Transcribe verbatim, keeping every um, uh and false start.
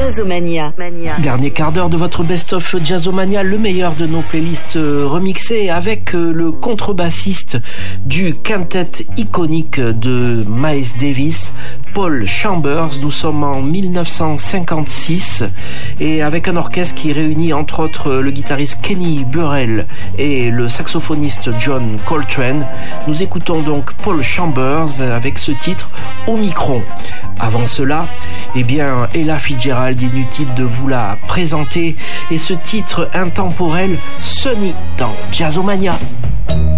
Jazzomania. Dernier quart d'heure de votre best-of Jazzomania, le meilleur de nos playlists remixées avec le contrebassiste du quintet iconique de Miles Davis, Paul Chambers. Nous sommes en dix-neuf cent cinquante-six et avec un orchestre qui réunit entre autres le guitariste Kenny Burrell et le saxophoniste John Coltrane. Nous écoutons donc Paul Chambers avec ce titre Omicron. Avant cela, eh bien, Ella Fitzgerald, inutile de vous la présenter, et ce titre intemporel Sunny dans Jazzomania.